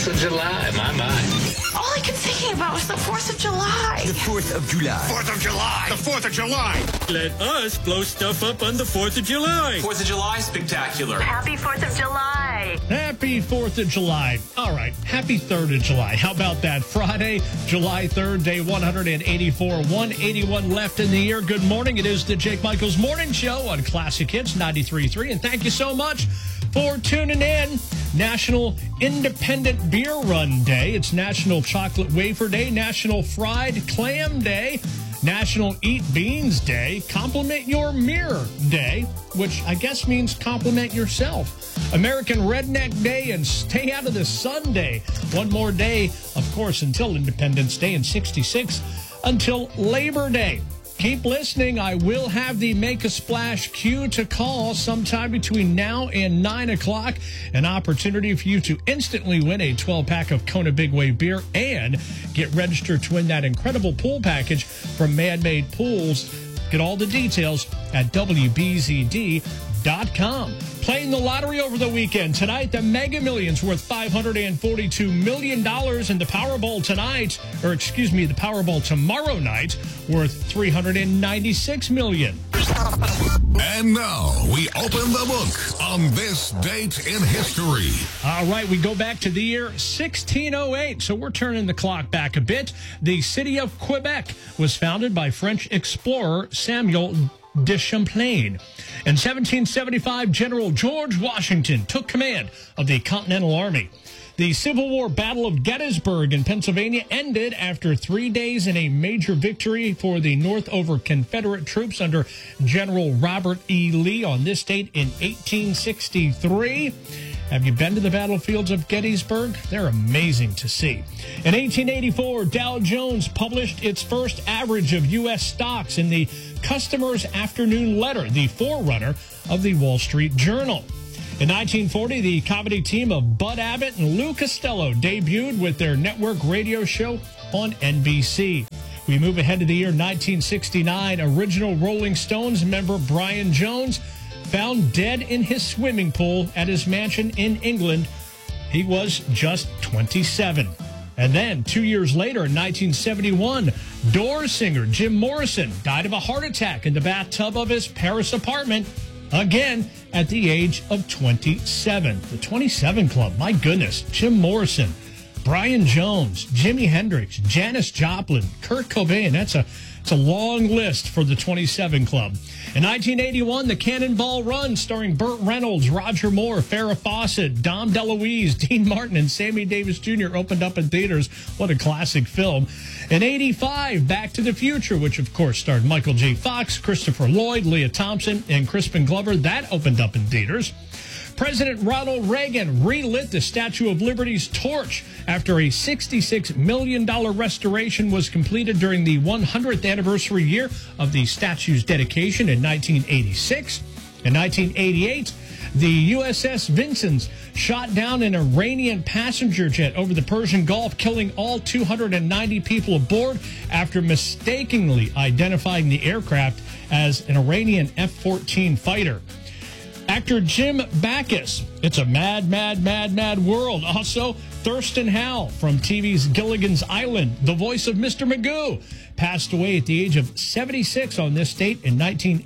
4th of July, my. All I kept thinking about was the 4th of July. The 4th of July. 4th of July. The 4th of July. Let us blow stuff up on the 4th of July. 4th of July spectacular. Happy 4th of July. Happy 4th of July. All right, happy 3rd of July. How about that? Friday, July 3rd, day 184, 181 left in the year. Good morning. It is the Jake Michaels Morning Show on Classic Hits 93.3. And thank you so much for tuning in. National Independent Beer Run Day. It's National Chocolate Wafer Day, National Fried Clam Day, National Eat Beans Day, Compliment Your Mirror Day, which I guess means compliment yourself, American Redneck Day, and Stay Out of the Sun Day. One more day, of course, until Independence Day, and 66 until Labor Day. Keep listening. I will have the Make a Splash queue to call sometime between now and 9 o'clock. An opportunity for you to instantly win a 12-pack of Kona Big Wave beer and get registered to win that incredible pool package from Man-Made Pools. Get all the details at WBZD.com. Playing the lottery over the weekend. Tonight, the Mega Millions worth $542 million. And the Powerball tonight, the Powerball tomorrow night worth $396 million. And now we open the book on this date in history. All right, we go back to the year 1608. So we're turning the clock back a bit. The city of Quebec was founded by French explorer Samuel de Champlain. In 1775, General George Washington took command of the Continental Army. The Civil War Battle of Gettysburg in Pennsylvania ended after 3 days in a major victory for the North over Confederate troops under General Robert E. Lee on this date in 1863. Have you been to the battlefields of Gettysburg? They're amazing to see. In 1884, Dow Jones published its first average of U.S. stocks in the Customer's Afternoon Letter, the forerunner of the Wall Street Journal. In 1940, the comedy team of Bud Abbott and Lou Costello debuted with their network radio show on NBC. We move ahead to the year 1969. Original Rolling Stones member Brian Jones found dead in his swimming pool at his mansion in England. He was just 27. And then 2 years later, in 1971, Doors singer Jim Morrison died of a heart attack in the bathtub of his Paris apartment, again at the age of 27. The 27 Club, my goodness. Jim Morrison, Brian Jones, Jimi Hendrix, Janis Joplin, Kurt Cobain. It's a long list for the 27 Club. In 1981, The Cannonball Run, starring Burt Reynolds, Roger Moore, Farrah Fawcett, Dom DeLuise, Dean Martin, and Sammy Davis Jr. opened up in theaters. What a classic film. In 85, Back to the Future, which of course starred Michael J. Fox, Christopher Lloyd, Leah Thompson, and Crispin Glover. That opened up in theaters. President Ronald Reagan relit the Statue of Liberty's torch after a $66 million restoration was completed during the 100th anniversary year of the statue's dedication in 1986. In 1988, the USS Vincennes shot down an Iranian passenger jet over the Persian Gulf, killing all 290 people aboard after mistakenly identifying the aircraft as an Iranian F-14 fighter. Actor Jim Backus, It's a Mad, Mad, Mad, Mad World. Also, Thurston Howell from TV's Gilligan's Island, the voice of Mr. Magoo, passed away at the age of 76 on this date in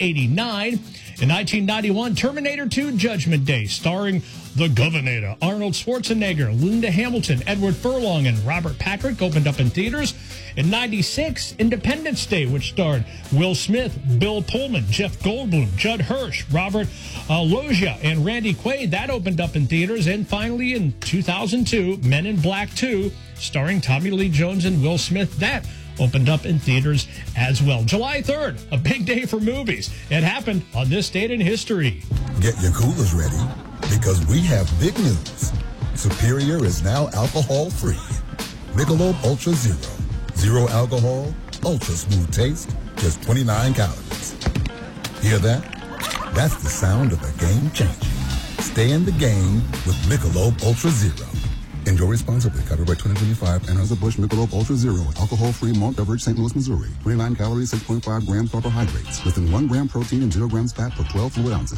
1989. In 1991, Terminator 2 Judgment Day, starring The Governator, Arnold Schwarzenegger, Linda Hamilton, Edward Furlong, and Robert Patrick, opened up in theaters. In 96, Independence Day, which starred Will Smith, Bill Pullman, Jeff Goldblum, Judd Hirsch, Robert Loggia, and Randy Quaid, that opened up in theaters. And finally, in 2002, Men in Black 2, starring Tommy Lee Jones and Will Smith, that opened up in theaters as well. July 3rd, a big day for movies. It happened on this date in history. Get your coolers ready, because we have big news. Superior is now alcohol-free. Michelob Ultra Zero. Zero alcohol, ultra smooth taste, just 29 calories. Hear that? That's the sound of a game changer. Stay in the game with Michelob Ultra Zero. Enjoy responsibly. Copyright 2025. Anheuser-Busch Michelob Ultra Zero. Alcohol-free malt beverage, St. Louis, Missouri. 29 calories, 6.5 grams carbohydrates. Within 1 gram protein and 0 grams fat per 12 fluid ounces.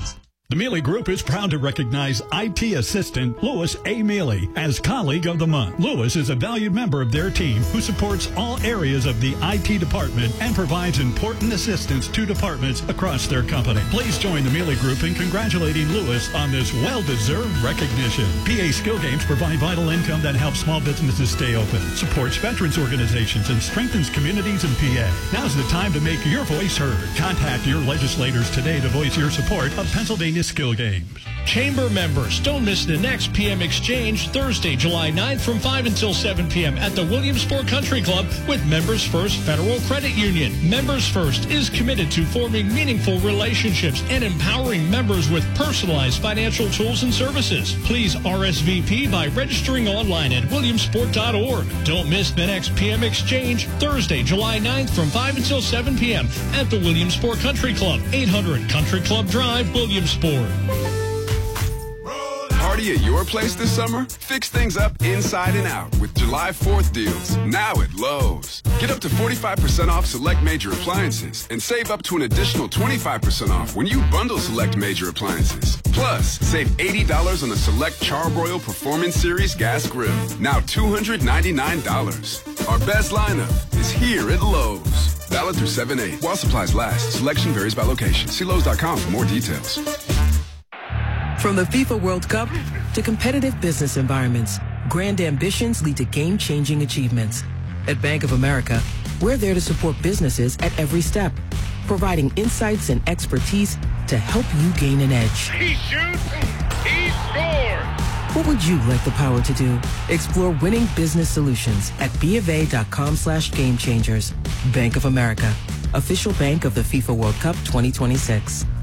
The Mealy Group is proud to recognize IT assistant Louis A. Mealy as Colleague of the Month. Louis is a valued member of their team who supports all areas of the IT department and provides important assistance to departments across their company. Please join the Mealy Group in congratulating Louis on this well-deserved recognition. PA Skill Games provide vital income that helps small businesses stay open, supports veterans organizations, and strengthens communities in PA. Now's the time to make your voice heard. Contact your legislators today to voice your support of Pennsylvania Skill Games. Chamber members, don't miss the next PM Exchange Thursday, July 9th from 5 until 7 p.m. at the Williamsport Country Club with Members First Federal Credit Union. Members First is committed to forming meaningful relationships and empowering members with personalized financial tools and services. Please RSVP by registering online at williamsport.org. Don't miss the next PM Exchange Thursday, July 9th from 5 until 7 p.m. at the Williamsport Country Club, 800 Country Club Drive, Williamsport. Party at your place this summer? Fix things up inside and out with July 4th deals now at Lowe's. Get up to 45% off select major appliances and save up to an additional 25% off when you bundle select major appliances. Plus, save $80 on the select Charbroil Performance Series gas grill, now $299. Our best lineup is here at Lowe's. Valid through 7/8 while supplies last. Selection varies by location. See Lowe's.com for more details. From the FIFA World Cup to competitive business environments, grand ambitions lead to game-changing achievements. At Bank of America, we're there to support businesses at every step, providing insights and expertise to help you gain an edge. He shoots, he scores. What would you like the power to do? Explore winning business solutions at BofA.com/gamechangers. Bank of America, official bank of the FIFA World Cup 2026.